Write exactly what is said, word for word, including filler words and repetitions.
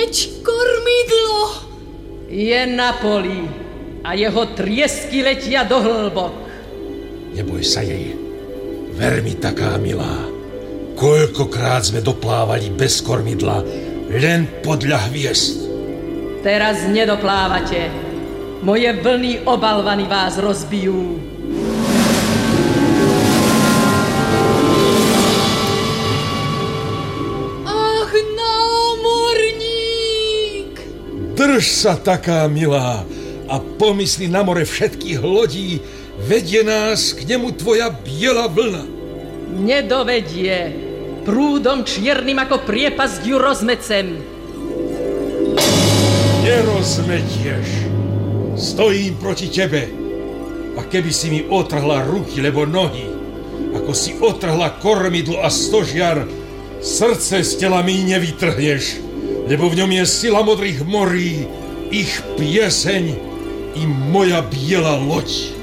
Veď kormidlo je na poli a jeho triesky letia do hĺbok. Neboj sa jej. Ver mi, taká milá. Koľkokrát sme doplávali bez kormidla, len podľa hviezd. Teraz nedoplávate. Moje vlny obalvany vás rozbijú. Ach, námorník! Drž sa, taká milá, a pomysli na more všetkých lodí, vedie nás k nemu tvoja biela vlna. Nedovedie. Prúdom čiernym ako priepasť ju rozmecem. Nerozmetieš. Stojím proti tebe. A keby si mi otrhla ruky lebo nohy, ako si otrhla kormidlo a stožiar, srdce z tela mi nevytrhneš, lebo v ňom je sila modrých morí, ich pieseň i moja biela loď.